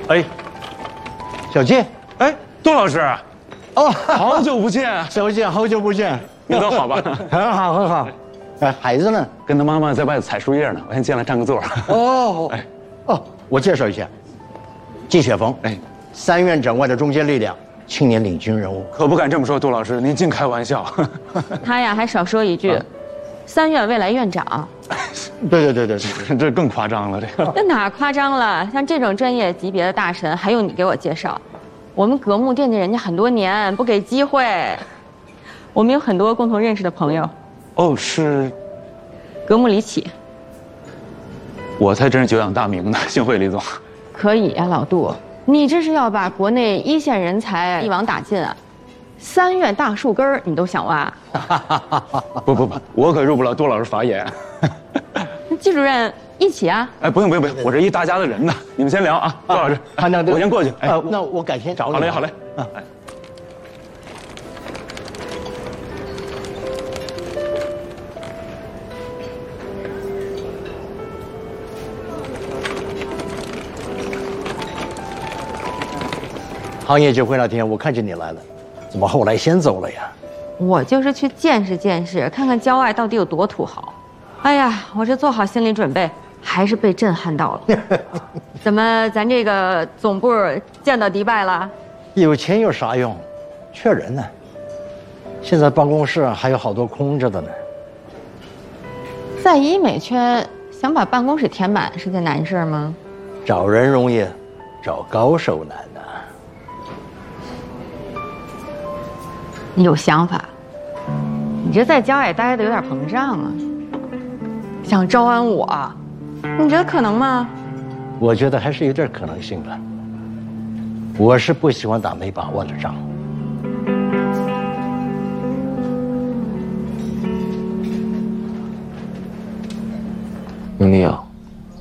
哎，小季， 哎，杜老师， 哦， 好久不见， 小季，好久不见， 你都好吧？ 很好，很好。哎，孩子呢？ 跟他妈妈在外头采树叶呢，我先进来占个座。 哦，哎，哦，我介绍一下，季雪峰，哎，3院整外的中坚力量，青年领军人物。 可不敢这么说，杜老师，您净开玩笑。 他呀，还少说一句，3院未来院长。 对， 这更夸张了，这个。 那哪夸张了？像这种专业级别的大神，还用你给我介绍？我们格木惦记人家很多年，不给机会。我们有很多共同认识的朋友。 哦，是。 格木李启。 我才真是久仰大名呢，幸会李总。 可以呀，老杜，你这是要把国内1线人才一网打尽啊！3院大树根儿你都想挖？ 不，我可入不了杜老师法眼。 季主任一起啊？ 哎，不用，我这一大家的人呢，你们先聊啊，杜老师，我先过去。 哎，那我改天找你。 好嘞。哎。 行业聚会那天，我看见你来了，怎么后来先走了呀？ 我就是去见识见识，看看郊外到底有多土豪。哎呀，我这做好心理准备，还是被震撼到了。怎么咱这个总部见到迪拜了？ 有钱有啥用？缺人呢。现在办公室还有好多空着的呢。 在医美圈想把办公室填满是件难事吗？ 找人容易，找高手难呐。 你有想法，你这在郊外待的有点膨胀啊。想招安我，你觉得可能吗？ 我觉得还是有点可能性的。我是不喜欢打没把握的仗。 英丽啊，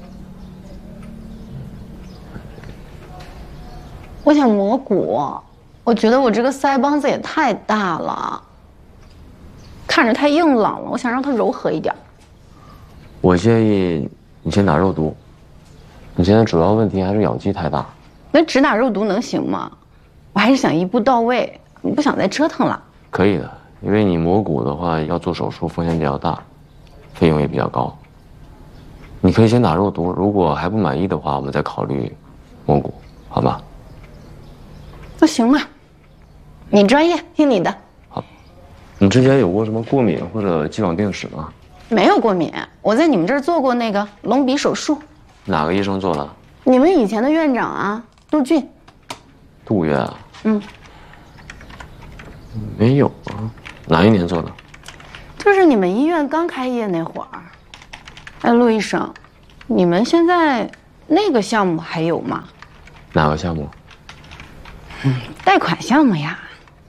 我想磨骨，我觉得我这个腮帮子也太大了，看着太硬朗了，我想让它柔和一点。 我建议你先打肉毒，你现在主要问题还是咬肌太大。 那只打肉毒能行吗？我还是想一步到位，不想再折腾了。 可以的，因为你磨骨的话要做手术，风险比较大，费用也比较高。你可以先打肉毒，如果还不满意的话，我们再考虑磨骨，好吧？ 那行吧，你专业，听你的。 好，你之前有过什么过敏或者既往病史吗？ 没有过敏，我在你们这儿做过那个隆鼻手术。 哪个医生做的？ 你们以前的院长啊，杜俊。 杜院啊？ 嗯。 没有啊，哪一年做的？ 就是你们医院刚开业那会儿。哎，陆医生，你们现在那个项目还有吗？ 哪个项目？ 贷款项目呀。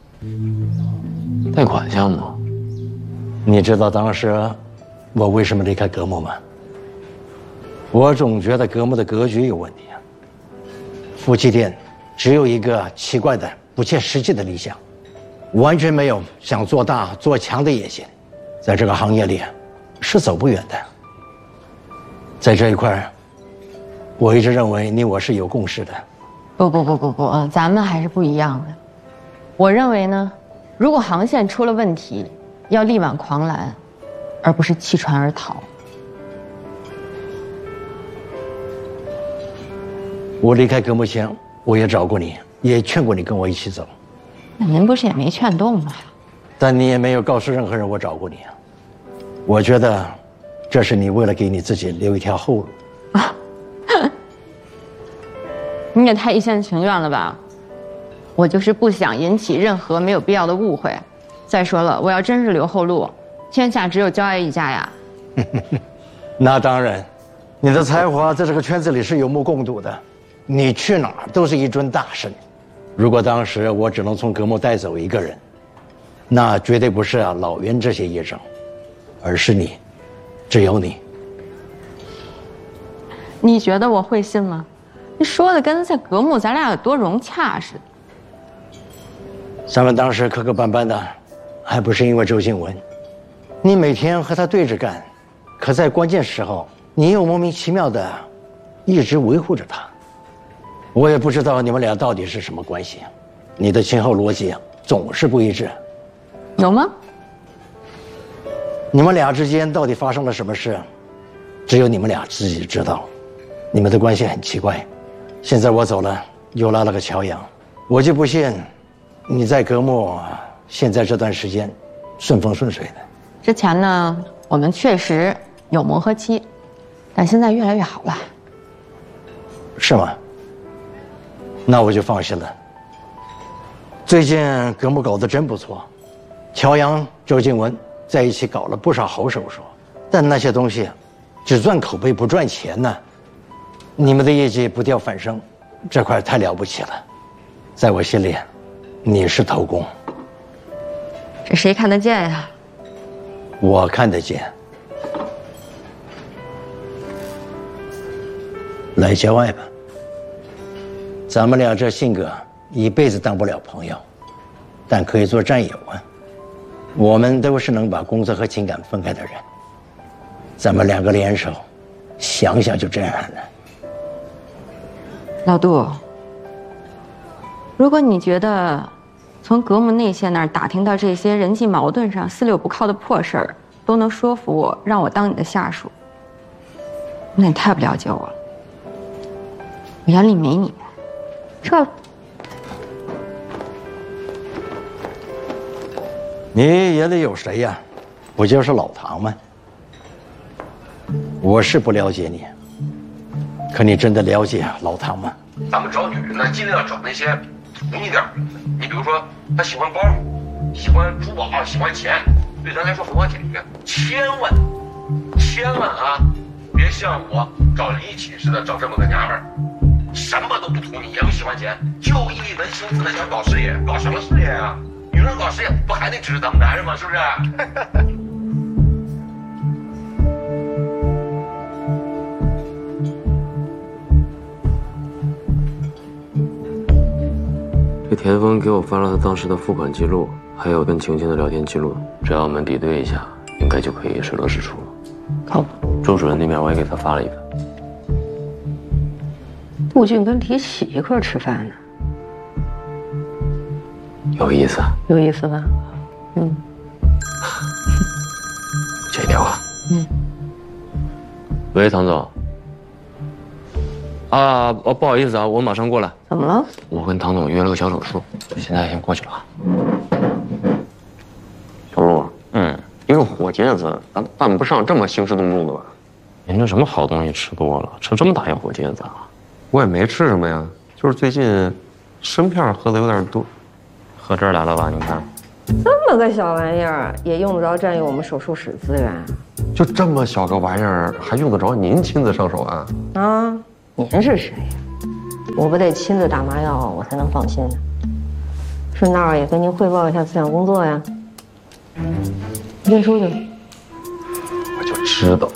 贷款项目？ 你知道当时我为什么离开格木吗？我总觉得格木的格局有问题啊。夫妻店只有一个奇怪的、不切实际的理想，完全没有想做大做强的野心，在这个行业里是走不远的。在这一块，我一直认为你我是有共识的。 不，咱们还是不一样的。我认为呢，如果航线出了问题，要力挽狂澜，而不是弃船而逃。 我离开格木前，我也找过你，也劝过你跟我一起走。 那您不是也没劝动吗？ 但你也没有告诉任何人我找过你啊。我觉得，这是你为了给你自己留一条后路。啊， 你也太一厢情愿了吧！我就是不想引起任何没有必要的误会。再说了，我要真是留后路，天下只有焦爱一家呀。 那当然，你的才华在这个圈子里是有目共睹的，你去哪儿都是一尊大神。如果当时我只能从格木带走一个人，那绝对不是老袁这些医生，而是你，只有你。 你觉得我会信吗？你说的跟在格木咱俩有多融洽似的。 咱们当时磕磕绊绊的，还不是因为周静文？你每天和他对着干，可在关键时候，你又莫名其妙的一直维护着他。 我也不知道你们俩到底是什么关系，你的前后逻辑总是不一致。 有吗？ 你们俩之间到底发生了什么事，只有你们俩自己知道。你们的关系很奇怪，现在我走了，又来了个乔阳，我就不信你在格木现在这段时间顺风顺水的。 之前呢，我们确实有磨合期，但现在越来越好了。 是吗？那我就放心了。最近格木搞得真不错，乔阳、周静文在一起搞了不少好手术，但那些东西只赚口碑不赚钱呢。你们的业绩不掉反升，这块太了不起了。在我心里，你是头功。 这谁看得见呀？ 我看得见。来郊外吧。咱们俩这性格，一辈子当不了朋友，但可以做战友啊。我们都是能把工作和情感分开的人。咱们两个联手，想想就震撼了。 老杜，如果你觉得从格木内线那儿打听到这些人际矛盾上四六不靠的破事儿都能说服我，让我当你的下属，那你太不了解我了。我眼里没你。撤了。 你眼里有谁呀？不就是老唐吗？我是不了解你，可你真的了解老唐吗？ 咱们找女人呢，尽量找那些同一点的。你比如说，她喜欢包，喜欢珠宝，喜欢钱，对咱来说很好解决。千万啊，别像我找李启似的找这么个娘们儿，什么都不图你，也不喜欢钱，就一门心思的想搞事业。搞什么事业啊？女人搞事业不还得指着咱们男人吗？是不是？ 这田丰给我发了他当时的付款记录，还有跟晴晴的聊天记录，只要我们比对一下，应该就可以水落石出了。 靠谱。 周主任那边我也给他发了一份。 杜俊跟李喜一块吃饭呢， 有意思， 有意思吧？ 接电话。喂，唐总。不好意思啊，我马上过来。 怎么了？ 我跟唐总约了个小手术，现在先过去了啊。小陆，一个火疖子办不上这么兴师动众的吧？您这什么好东西吃多了，吃这么大一火疖子啊？ 我也没吃什么呀，就是最近参片喝的有点多， 喝这儿来了吧？您看， 这么个小玩意儿也用得着占用我们手术室资源就这么小个玩意儿还用得着您亲自上手啊？ 啊？您是谁呀？我不得亲自打麻药，我才能放心呢。顺道也跟您汇报一下思想工作呀。你先出去。 我就知道，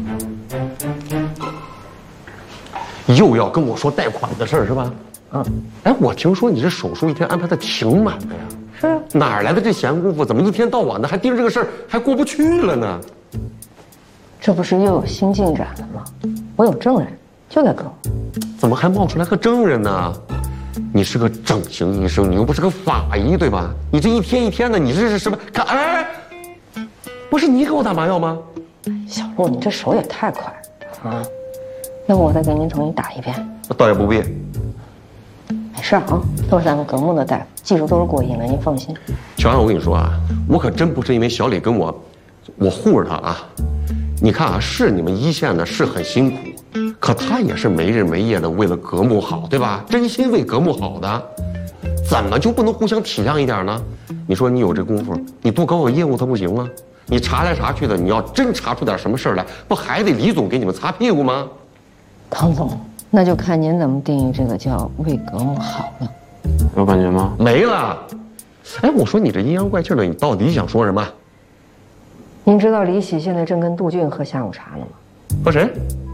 又要跟我说贷款的事儿是吧？哎，我听说你这手术一天安排的挺满的呀。 是啊。 哪来的这闲工夫？怎么一天到晚的还盯着这个事儿，还过不去了呢？ 这不是又有新进展了吗？我有证人，就在跟我。 怎么还冒出来个证人呢？你是个整形医生，你又不是个法医，对吧？你这一天一天的，你这是什么？看，哎，不是你给我打麻药吗？ 小陆，你这手也太快了啊！要不我再给您重新打一遍？ 倒也不必。 没事啊，都是咱们格木的大夫，技术都是过硬的，您放心。 乔安，我跟你说啊，我可真不是因为小李跟我护着他啊。你看啊，是你们一线的是很辛苦，可他也是没日没夜的为了格木好，对吧？真心为格木好的，怎么就不能互相体谅一点呢？你说你有这功夫，你多搞搞业务，他不行吗？你查来查去的，你要真查出点什么事儿来，不还得李总给你们擦屁股吗？ 唐总，那就看您怎么定义这个叫为格木好了。 有感觉吗？ 没了。哎，我说你这阴阳怪气的，你到底想说什么？ 您知道李喜现在正跟杜俊喝下午茶呢吗？ 和谁？